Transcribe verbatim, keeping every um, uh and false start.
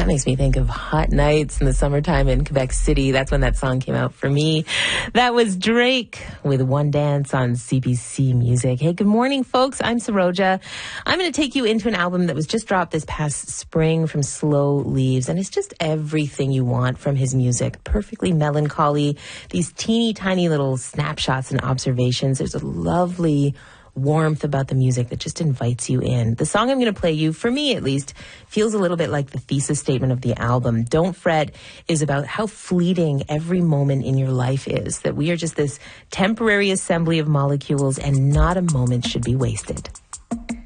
That makes me think of hot nights in the summertime in Quebec City. That's when that song came out for me. That was Drake with One Dance on C B C Music. Hey, good morning, folks. I'm Saroja. I'm going to take you into an album that was just dropped this past spring from Slow Leaves, and it's just everything you want from his music. Perfectly melancholy, these teeny tiny little snapshots and observations. There's a lovely warmth about the music that just invites you in. The song I'm going to play you, for me at least, feels a little bit like the thesis statement of the album. Don't Fret is about how fleeting every moment in your life is, that we are just this temporary assembly of molecules and not a moment should be wasted.